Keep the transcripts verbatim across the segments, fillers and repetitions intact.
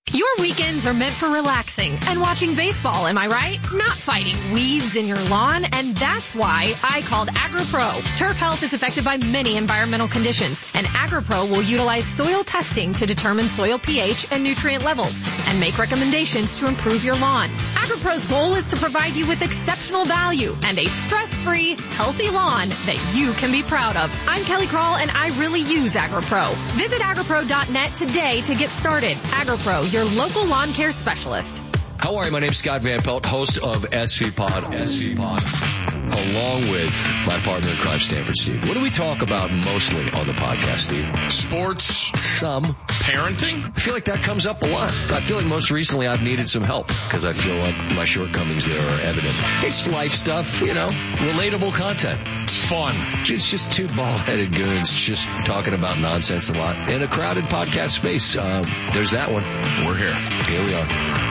Your weekends are meant for relaxing and watching baseball, am I right? Not fighting weeds in your lawn, and that's why I called AgriPro. Turf health is affected by many environmental conditions, and AgriPro will utilize soil testing to determine soil pH and nutrient levels and make recommendations to improve your lawn. AgriPro's goal is to provide you with exceptional value and a stress-free, healthy lawn that you can be proud of. I'm Kelly Crawl, and I really use AgriPro. Visit agripro dot net today to get started. AgriPro, your local lawn care specialist. How are you? My name's Scott Van Pelt, host of S V Pod, S V Pod, along with my partner in crime, Stanford Steve. What do we talk about mostly on the podcast, Steve? Sports. Some. Parenting. I feel like that comes up a lot. I feel like most recently I've needed some help because I feel like my shortcomings there are evident. It's life stuff, you know, relatable content. It's fun. It's just two bald-headed goons just talking about nonsense a lot in a crowded podcast space. Uh, there's that one. We're here. Here we are.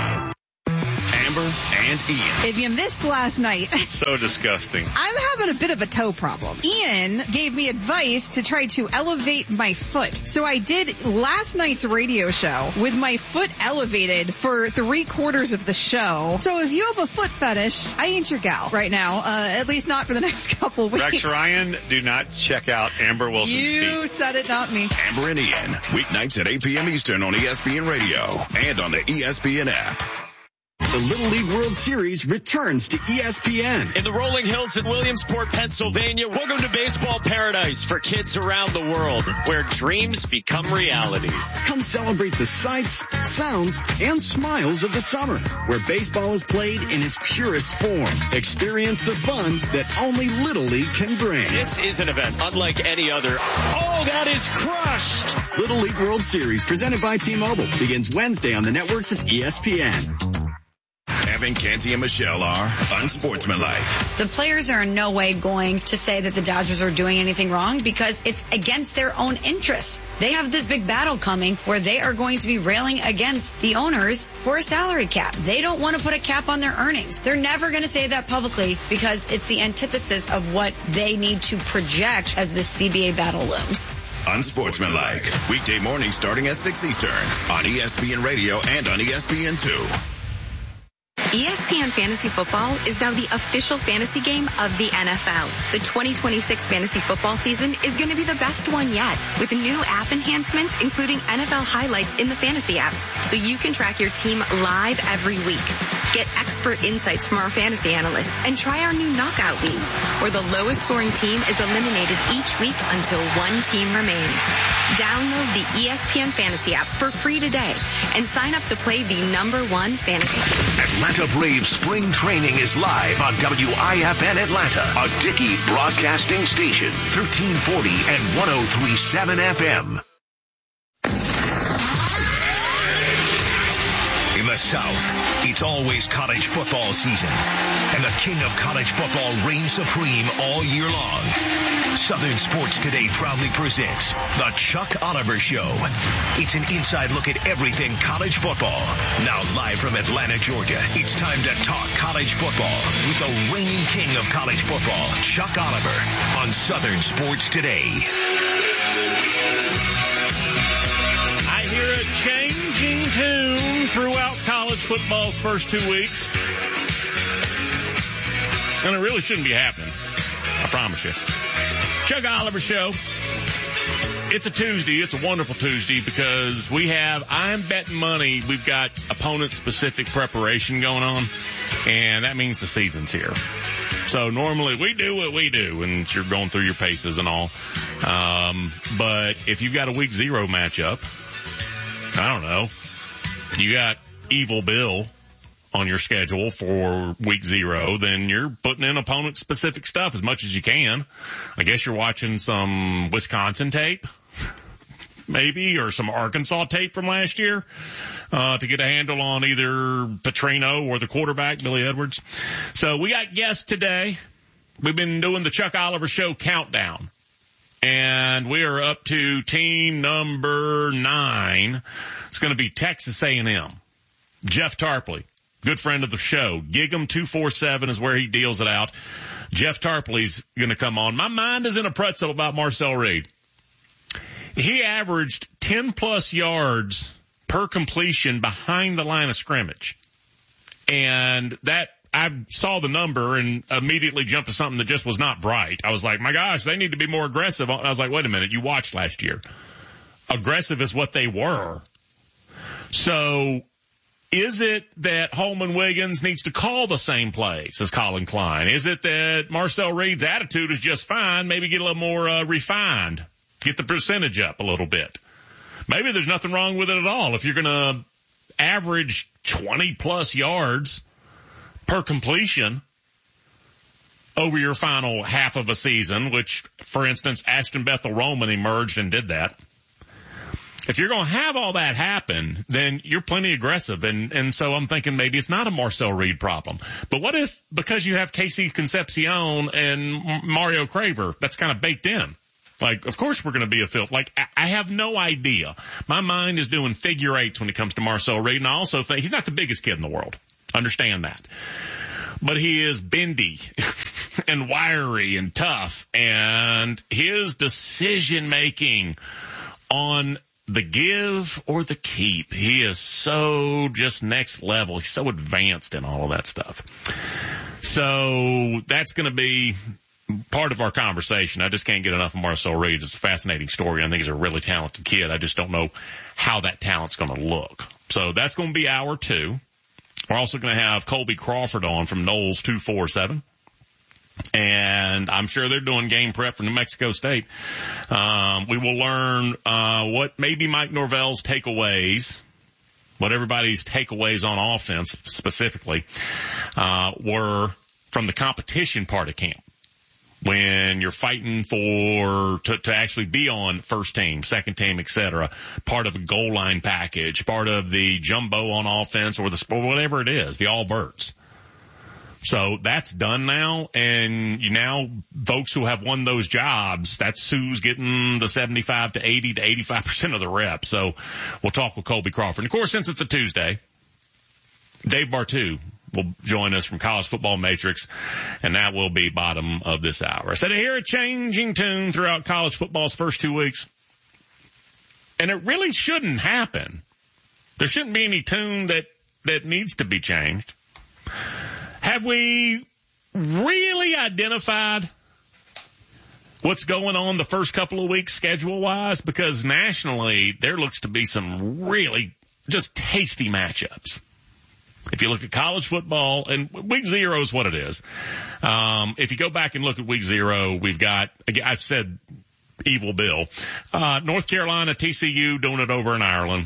Amber and Ian. If you missed last night, So disgusting. I'm having a bit of a toe problem. Ian gave me advice to try to elevate my foot. So I did last night's radio show with my foot elevated for three quarters of the show. So if you have a foot fetish, I ain't your gal right now, uh, at least not for the next couple weeks. Rex Ryan, do not check out Amber Wilson's You feet. said it, not me. Amber and Ian, weeknights at eight p.m. Eastern on E S P N Radio and on the E S P N app. The Little League World Series returns to E S P N. In the rolling hills in Williamsport, Pennsylvania, welcome to baseball paradise for kids around the world, where dreams become realities. Come celebrate the sights, sounds, and smiles of the summer, where baseball is played in its purest form. Experience the fun that only Little League can bring. This is an event unlike any other. Oh, that is crushed! Little League World Series, presented by T-Mobile, begins Wednesday on the networks of E S P N. Evan, Canty, and Michelle are unsportsmanlike. The players are in no way going to say that the Dodgers are doing anything wrong because it's against their own interests. They have this big battle coming where they are going to be railing against the owners for a salary cap. They don't want to put a cap on their earnings. They're never going to say that publicly because it's the antithesis of what they need to project as this C B A battle looms. Unsportsmanlike. Weekday mornings starting at six Eastern on E S P N Radio and on E S P N two. E S P N Fantasy Football is now the official fantasy game of the N F L. The twenty twenty-six fantasy football season is going to be the best one yet, with new app enhancements, including N F L highlights in the fantasy app, so you can track your team live every week. Get expert insights from our fantasy analysts and try our new knockout leagues, where the lowest scoring team is eliminated each week until one team remains. Download the E S P N Fantasy app for free today and sign up to play the number one fantasy game. Atlanta Braves spring training is live on W I F N Atlanta, a Dickey broadcasting station, thirteen forty and one oh three point seven F M. In the South, it's always college football season, and the king of college football reigns supreme all year long. Southern Sports Today proudly presents The Chuck Oliver Show. It's an inside look at everything college football. Now live from Atlanta, Georgia, it's time to talk college football with the reigning king of college football, Chuck Oliver, on Southern Sports Today. I hear a changing tune throughout college football's first two weeks. And it really shouldn't be happening. I promise you. Chuck Oliver Show. It's a Tuesday. It's a wonderful Tuesday because we have, I'm betting money, we've got opponent-specific preparation going on, and that means the season's here. So normally we do what we do, and you're going through your paces and all. Um, but if you've got a week zero matchup, I don't know, you got Evil Bill on your schedule for week zero, then you're putting in opponent-specific stuff as much as you can. I guess you're watching some Wisconsin tape, maybe, or some Arkansas tape from last year, uh, to get a handle on either Petrino or the quarterback, Billy Edwards. So we got guests today. We've been doing the Chuck Oliver Show countdown, and we are up to team number nine. It's going to be Texas A and M. Jeff Tarpley, good friend of the show. Gig'em two forty-seven is where he deals it out. Jeff Tarpley's going to come on. My mind is in a pretzel about Marcel Reed. He averaged ten plus yards per completion behind the line of scrimmage. And that, I saw the number and immediately jumped to something that just was not bright. I was like, my gosh, they need to be more aggressive. I was like, wait a minute, you watched last year. Aggressive is what they were. So is it that Holman Wiggins needs to call the same plays as Colin Klein? Is it that Marcel Reed's attitude is just fine, maybe get a little more uh, refined, get the percentage up a little bit? Maybe there's nothing wrong with it at all. If you're going to average twenty plus yards per completion over your final half of a season, which, for instance, Ashton Bethel Roman emerged and did that. If you're going to have all that happen, then you're plenty aggressive. And, and so I'm thinking maybe it's not a Marcel Reed problem. But what if, because you have Casey Concepcion and Mario Craver, that's kind of baked in? Like, of course we're going to be a filth. Like, I have no idea. My mind is doing figure eights when it comes to Marcel Reed. And I also think he's not the biggest kid in the world. Understand that. But he is bendy and wiry and tough. And his decision making on the give or the keep, he is so just next level. He's so advanced in all of that stuff. So that's going to be part of our conversation. I just can't get enough of Marcel Reed. It's a fascinating story. I think he's a really talented kid. I just don't know how that talent's going to look. So that's going to be hour two. We're also going to have Colby Crawford on from Knowles two forty-seven. And I'm sure they're doing game prep for New Mexico State. Um, we will learn uh, what maybe Mike Norvell's takeaways, what everybody's takeaways on offense specifically, uh, were from the competition part of camp. When you're fighting for, to, to actually be on first team, second team, et cetera, part of a goal line package, part of the jumbo on offense or the, or whatever it is, the all birds. So that's done now, and you now, folks who have won those jobs, that's who's getting the seventy-five to eighty to eighty-five percent of the reps. So we'll talk with Colby Crawford. And of course, since it's a Tuesday, Dave Bartu will join us from College Football Matrix, and that will be bottom of this hour. I said I hear a changing tune throughout college football's first two weeks, and it really shouldn't happen. There shouldn't be any tune that, that needs to be changed. Have we really identified what's going on the first couple of weeks schedule-wise? Because nationally, there looks to be some really just tasty matchups. If you look at college football, and week zero is what it is. Um, if you go back and look at week zero, we've got, I've said Evil Bill, uh, North Carolina, T C U doing it over in Ireland.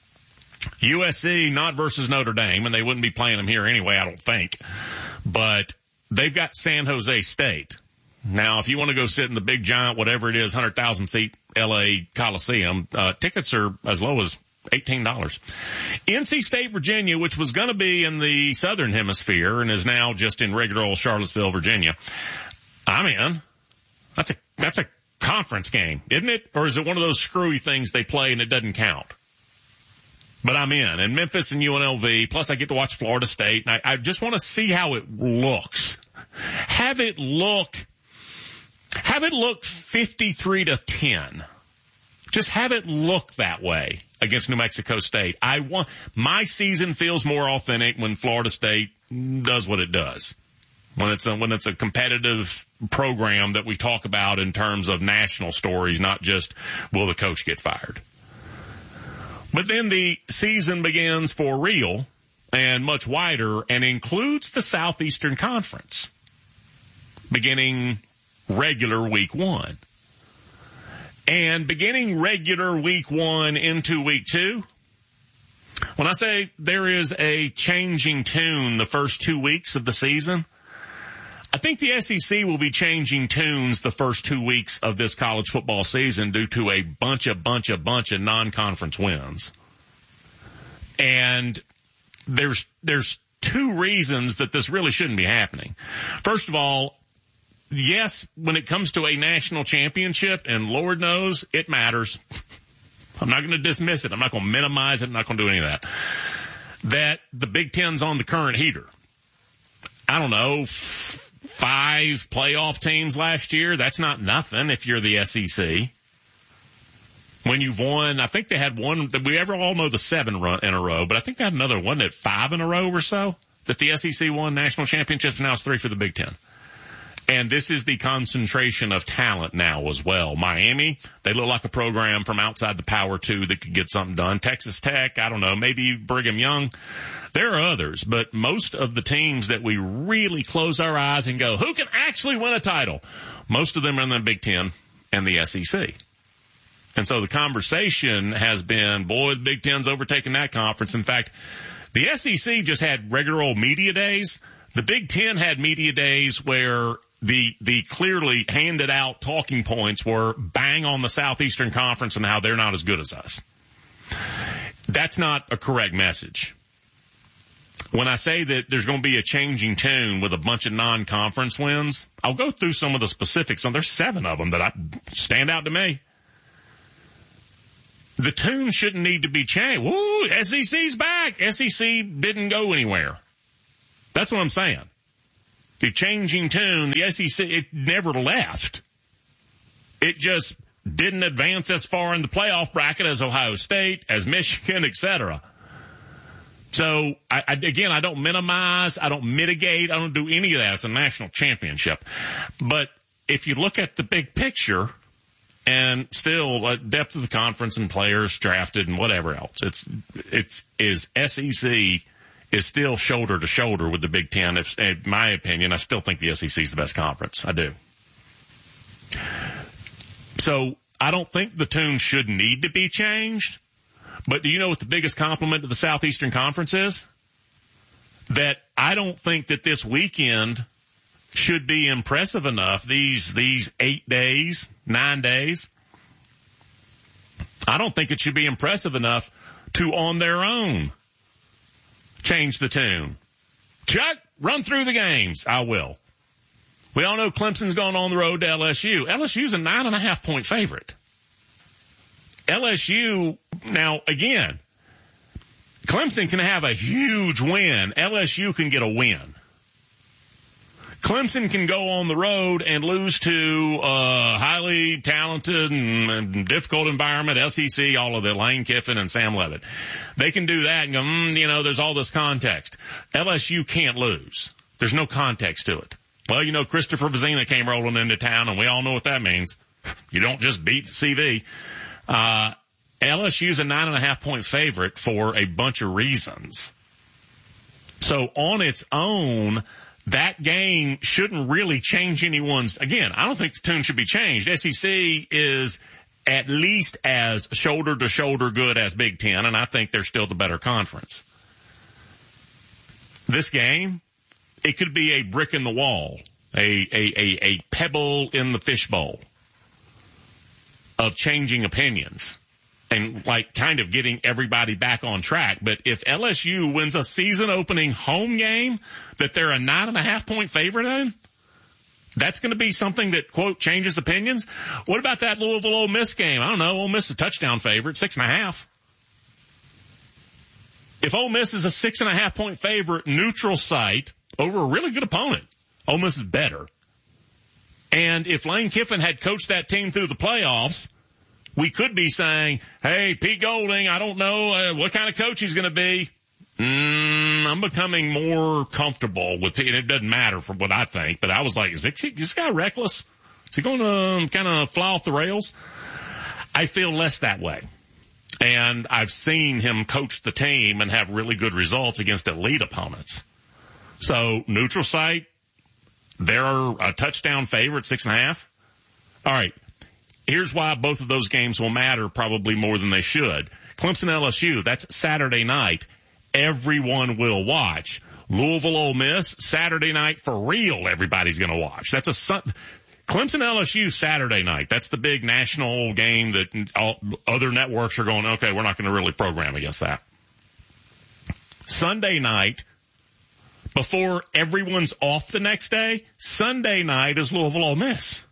U S C not versus Notre Dame, and they wouldn't be playing them here anyway, I don't think. But they've got San Jose State. Now, if you want to go sit in the big giant, whatever it is, one hundred thousand seat L A Coliseum, uh, tickets are as low as eighteen dollars. N C State, Virginia, which was going to be in the southern hemisphere and is now just in regular old Charlottesville, Virginia. I'm in. That's a, that's a conference game, isn't it? Or is it one of those screwy things they play and it doesn't count? But I'm in. And Memphis and U N L V, plus I get to watch Florida State, and I, I just want to see how it looks. Have it look, have it look fifty-three to ten. Just have it look that way against New Mexico State. I want, my season feels more authentic when Florida State does what it does. When it's a, when it's a competitive program that we talk about in terms of national stories, not just will the coach get fired. But then the season begins for real and much wider and includes the Southeastern Conference beginning regular week one. And beginning regular week one into week two, when I say there is a changing tune the first two weeks of the season, I think the S E C will be changing tunes the first two weeks of this college football season due to a bunch of, bunch of, bunch of non-conference wins. And there's, there's two reasons that this really shouldn't be happening. First of all, yes, when it comes to a national championship, and Lord knows it matters. I'm not going to dismiss it. I'm not going to minimize it. I'm not going to do any of that. That the Big Ten's on the current heater. I don't know, five playoff teams last year. That's not nothing if you're the S E C. When you've won, I think they had one, we ever all know the seven run in a row, but I think they had another one at five in a row or so that the S E C won national championships, and now it's three for the Big Ten. And this is the concentration of talent now as well. Miami, they look like a program from outside the Power Two that could get something done. Texas Tech, I don't know, maybe Brigham Young. There are others, but most of the teams that we really close our eyes and go, who can actually win a title? Most of them are in the Big Ten and the S E C. And so the conversation has been, boy, the Big Ten's overtaking that conference. In fact, the S E C just had regular old media days. The Big Ten had media days where the the clearly handed out talking points were bang on the Southeastern Conference and how they're not as good as us. That's not a correct message. When I say that there's going to be a changing tune with a bunch of non-conference wins, I'll go through some of the specifics. And there's seven of them that I, stand out to me. The tune shouldn't need to be changed. Woo, S E C's back. S E C didn't go anywhere. That's what I'm saying. The changing tune, the S E C, it never left. It just didn't advance as far in the playoff bracket as Ohio State, as Michigan, et cetera. So, I, I, again, I don't minimize, I don't mitigate, I don't do any of that. It's a national championship. But if you look at the big picture, and still uh, depth of the conference and players drafted and whatever else, it's it's is S E C is still shoulder to shoulder with the Big Ten. If, in my opinion, I still think the S E C is the best conference. I do. So I don't think the tune should need to be changed. But do you know what the biggest compliment to the Southeastern Conference is? That I don't think that this weekend should be impressive enough, these these eight days, nine days. I don't think it should be impressive enough to, on their own, change the tune. Chuck, run through the games. I will. We all know Clemson's gone on the road to L S U. L S U's a nine and a half point favorite. L S U, now again, Clemson can have a huge win. L S U can get a win. Clemson can go on the road and lose to a highly talented and difficult environment, S E C, all of it, Lane Kiffin and Sam Leavitt. They can do that and go, mm, you know, there's all this context. L S U can't lose. There's no context to it. Well, you know, Christopher Vizina came rolling into town, and we all know what that means. You don't just beat C V. Uh, L S U's a nine and a half point favorite for a bunch of reasons. So on its own, that game shouldn't really change anyone's. Again, I don't think the tune should be changed. S E C is at least as shoulder to shoulder good as Big Ten, and I think they're still the better conference. This game, it could be a brick in the wall, a, a, a, a pebble in the fishbowl of changing opinions and like kind of getting everybody back on track. But if L S U wins a season opening home game that they're a nine and a half point favorite in, that's going to be something that, quote, changes opinions. What about that Louisville Ole Miss game? I don't know. Ole Miss is a touchdown favorite, six and a half. If Ole Miss is a six and a half point favorite, neutral site over a really good opponent, Ole Miss is better. And if Lane Kiffin had coached that team through the playoffs, we could be saying, hey, Pete Golding, I don't know uh, what kind of coach he's going to be. Mm, I'm becoming more comfortable with Pete. It doesn't matter from what I think, but I was like, is this, is this guy reckless? Is he going to kind of fly off the rails? I feel less that way. And I've seen him coach the team and have really good results against elite opponents. So neutral site, they're a touchdown favorite, six and a half. All right. Here's why both of those games will matter probably more than they should. Clemson L S U, that's Saturday night. Everyone will watch. Louisville Ole Miss, Saturday night for real, everybody's going to watch. That's a sun- Clemson L S U Saturday night. That's the big national game that all other networks are going, okay, we're not going to really program against that. Sunday night, before everyone's off the next day, Sunday night is Louisville Ole Miss.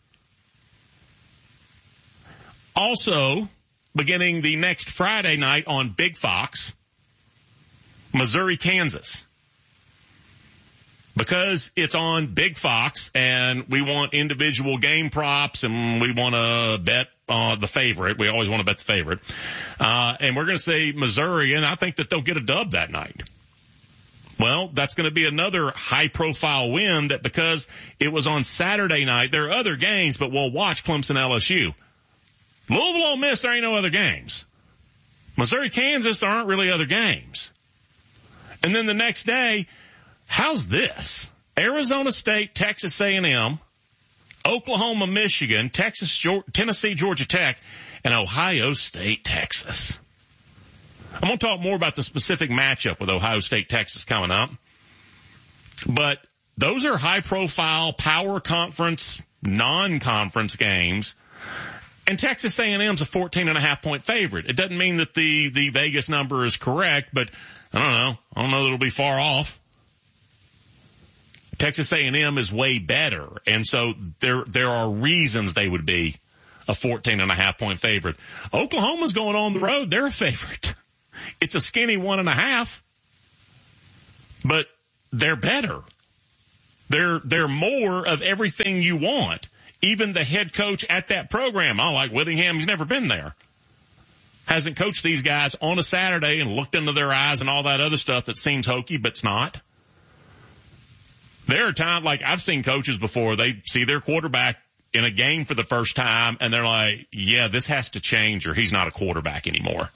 Also, beginning the next Friday night on Big Fox, Missouri, Kansas. because it's on Big Fox and we want individual game props and we want to bet uh, the favorite. We always want to bet the favorite. Uh, and we're going to say Missouri, and I think that they'll get a dub that night. Well, that's going to be another high-profile win that because it was on Saturday night, there are other games, but we'll watch Clemson L S U. Louisville Ole Miss, there ain't no other games. Missouri Kansas, there aren't really other games. And then the next day, how's this? Arizona State, Texas A and M, Oklahoma, Michigan, Texas, Tennessee, Georgia Tech, and Ohio State, Texas. I'm going to talk more about the specific matchup with Ohio State, Texas coming up. But those are high-profile power conference, non-conference games. And Texas A and M's a fourteen and a half point favorite. It doesn't mean that the, the Vegas number is correct, but I don't know. I don't know that it'll be far off. Texas A and M is way better. And so there, there are reasons they would be a fourteen and a half point favorite. Oklahoma's going on the road. They're a favorite. It's a skinny one and a half, but they're better. They're, they're more of everything you want. Even the head coach at that program, I like Whittingham, he's never been there. Hasn't coached these guys on a Saturday and looked into their eyes and all that other stuff that seems hokey, but it's not. There are times, like I've seen coaches before, they see their quarterback in a game for the first time and they're like, yeah, this has to change or he's not a quarterback anymore.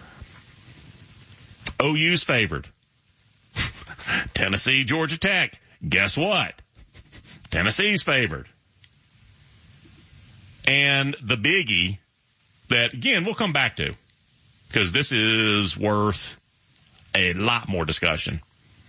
O U's favored. Tennessee, Georgia Tech. Guess what? Tennessee's favored. And the biggie that, again, we'll come back to because this is worth a lot more discussion.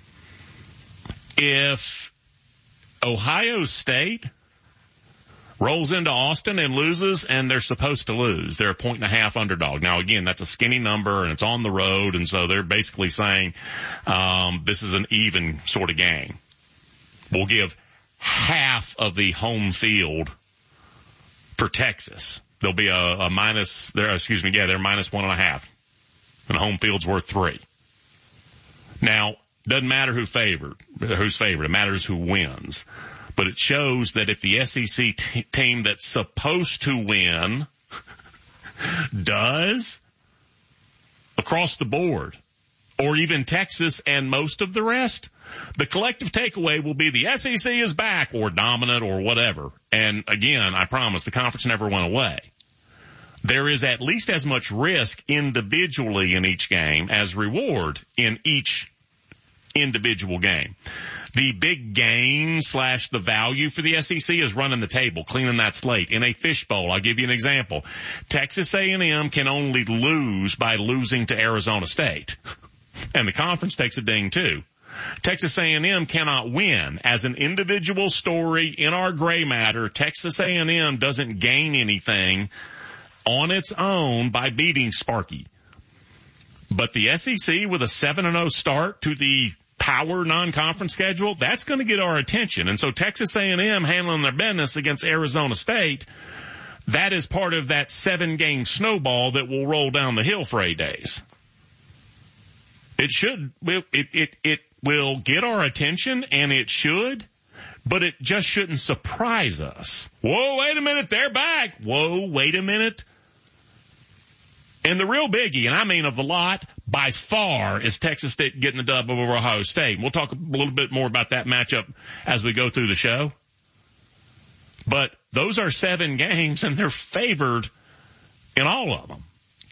If Ohio State rolls into Austin and loses, and they're supposed to lose, they're a point and a half underdog. Now, again, that's a skinny number, and it's on the road, and so they're basically saying um, this is an even sort of game. We'll give half of the home field for Texas. There'll be a, a minus, there, excuse me, yeah, they're minus one and a half. And home field's worth three. Now, doesn't matter who favored, who's favored. It matters who wins. But it shows that if the S E C t- team that's supposed to win does across the board, or even Texas and most of the rest, the collective takeaway will be the S E C is back or dominant or whatever. And again, I promise the conference never went away. There is at least as much risk individually in each game as reward in each individual game. The big game slash the value for the S E C is running the table, cleaning that slate. In a fishbowl, I'll give you an example. Texas A and M can only lose by losing to Arizona State. And the conference takes a ding too. Texas A and M cannot win. As an individual story in our gray matter, Texas A and M doesn't gain anything on its own by beating Sparky. But the S E C with a seven and oh start to the power non-conference schedule, that's going to get our attention. And so Texas A and M handling their business against Arizona State, that is part of that seven-game snowball that will roll down the hill for eight days. It should, it, it, it will get our attention, and it should, but it just shouldn't surprise us. Whoa, wait a minute, they're back. Whoa, wait a minute. And the real biggie, and I mean of the lot, by far, is Texas State getting the dub over Ohio State. We'll talk a little bit more about that matchup as we go through the show. But those are seven games, and they're favored in all of them.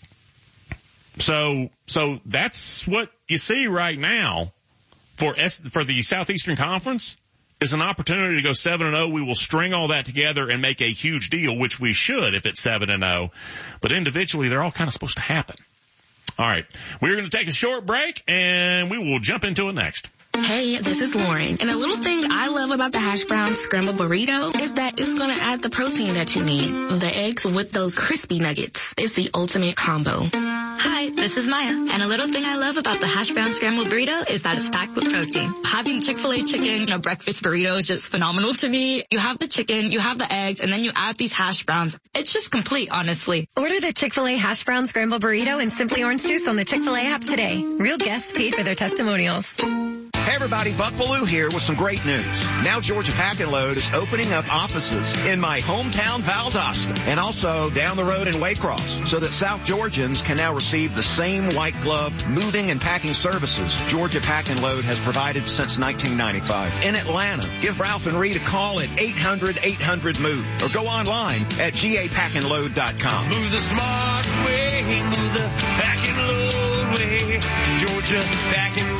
So, so that's what you see right now for S, for the Southeastern Conference is an opportunity to go seven and oh. We will string all that together and make a huge deal, which we should if it's seven and oh. But individually, they're all kind of supposed to happen. All right. We're going to take a short break, and we will jump into it next. Hey, this is Lauren. And a little thing I love about the hash brown scrambled burrito is that it's going to add the protein that you need. The eggs with those crispy nuggets. It's the ultimate combo. Hi, this is Maya. And a little thing I love about the hash brown scrambled burrito is that it's packed with protein. Having Chick-fil-A chicken in a breakfast burrito is just phenomenal to me. You have the chicken, you have the eggs, and then you add these hash browns. It's just complete, honestly. Order the Chick-fil-A hash brown scrambled burrito and Simply Orange Juice on the Chick-fil-A app today. Real guests paid for their testimonials. Hey everybody, Buck Bellew here with some great news. Now Georgia Pack and Load is opening up offices in my hometown Valdosta and also down the road in Waycross so that South Georgians can now receive the same white glove moving and packing services Georgia Pack and Load has provided since nineteen ninety-five. In Atlanta, give Ralph and Reed a call at eight hundred eight hundred move or go online at G A pack and load dot com. Move the smart way, move the pack and load way, Georgia Pack and Load.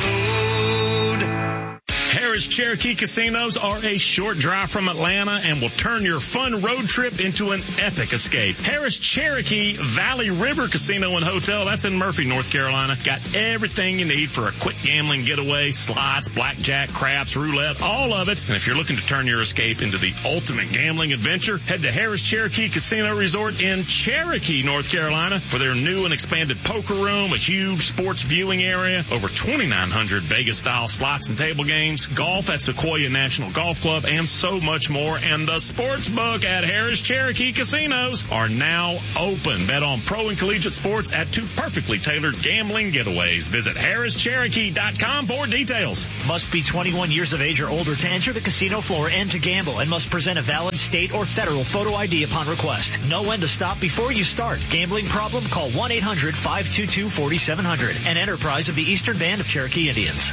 Harris Cherokee Casinos are a short drive from Atlanta and will turn your fun road trip into an epic escape. Harris Cherokee Valley River Casino and Hotel, that's in Murphy, North Carolina. Got everything you need for a quick gambling getaway, slots, blackjack, craps, roulette, all of it. And if you're looking to turn your escape into the ultimate gambling adventure, head to Harris Cherokee Casino Resort in Cherokee, North Carolina for their new and expanded poker room, a huge sports viewing area, over twenty-nine hundred Vegas-style slots and table games, golf at Sequoia National Golf Club, and so much more. And the sports book at Harris Cherokee Casinos are now open. Bet on pro and collegiate sports at two perfectly tailored gambling getaways. Visit harris cherokee dot com for details. Must be twenty-one years of age or older to enter the casino floor and to gamble, and must present a valid state or federal photo I D upon request. Know when to stop before you start. Gambling problem? Call one eight hundred five two two four seven zero zero. An enterprise of the Eastern Band of Cherokee Indians.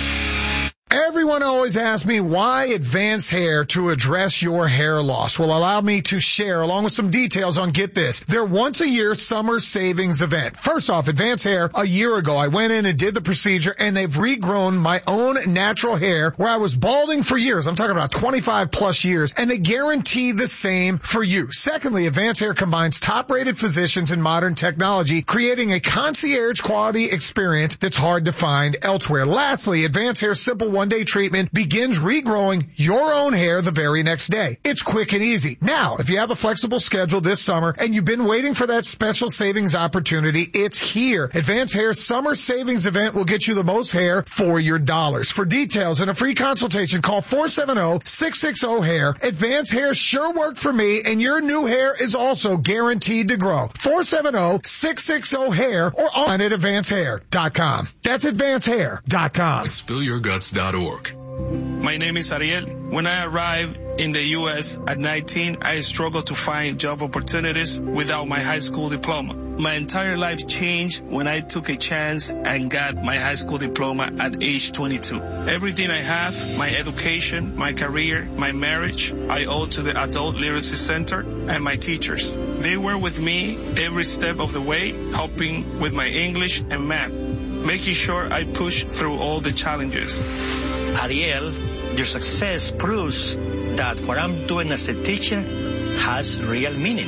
Everyone always asks me why Advanced Hair to address your hair loss. Well, allow me to share along with some details on, get this, their once a year summer savings event. First off, Advanced Hair, a year ago, I went in and did the procedure and they've regrown my own natural hair where I was balding for years. I'm talking about twenty-five plus years, and they guarantee the same for you. Secondly, Advanced Hair combines top rated physicians and modern technology, creating a concierge quality experience that's hard to find elsewhere. Lastly, Advanced Hair Simple One Day treatment begins regrowing your own hair the very next day. It's quick and easy. Now, if you have a flexible schedule this summer and you've been waiting for that special savings opportunity, it's here. Advanced Hair's summer savings event will get you the most hair for your dollars. For details and a free consultation, call four seven zero, six six zero, hair. Advanced Hair sure worked for me, and your new hair is also guaranteed to grow. four seven zero, six six zero, hair or on at advanced hair dot com. That's advanced hair dot com. spill your guts dot org. My name is Ariel. When I arrived in the U S at nineteen, I struggled to find job opportunities without my high school diploma. My entire life changed when I took a chance and got my high school diploma at age twenty-two. Everything I have, my education, my career, my marriage, I owe to the Adult Literacy Center and my teachers. They were with me every step of the way, helping with my English and math, making sure I push through all the challenges. Ariel, your success proves that what I'm doing as a teacher has real meaning.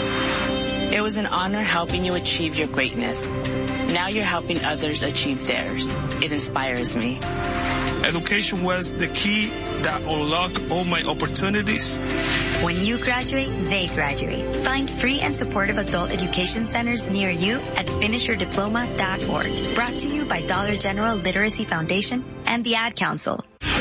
It was an honor helping you achieve your greatness. Now you're helping others achieve theirs. It inspires me. Education was the key that unlocked all my opportunities. When you graduate, they graduate. Find free and supportive adult education centers near you at finish your diploma dot org. Brought to you by Dollar General Literacy Foundation and the Ad Council.